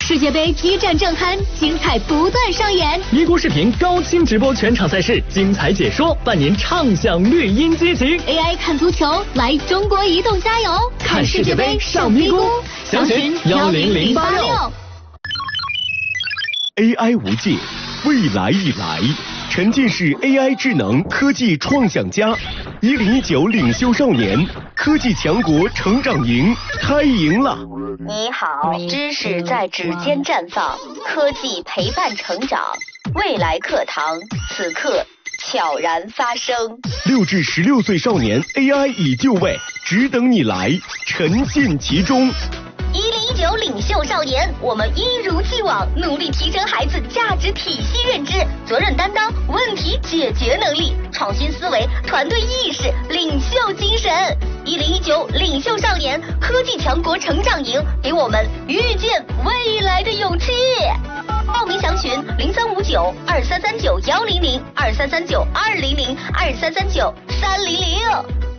世界杯激战正酣，精彩不断上演。 咪咕视频高清直播全场赛事，精彩解说，伴您畅享绿茵激情。 AI 看足球，来中国移动加油！ 看世界杯上咪咕，详询10086。 AI 无界，未来已来。沉浸式 AI 智能科技创想家，2019领袖少年科技强国成长营开营了。 你好，知识在指尖绽放，科技陪伴成长，未来课堂此刻悄然发生。 6至16岁少年 AI 已就位，只等你来，沉浸其中。 2019领袖少年，我们一如既往努力提升孩子价值体系认知、责任担当、问题解决能力、创新思维、团队意识、领袖精神。2019领袖少年科技强国成长营，给我们遇见未来的勇气。报名详询03592339-100、2339-200、2339-300。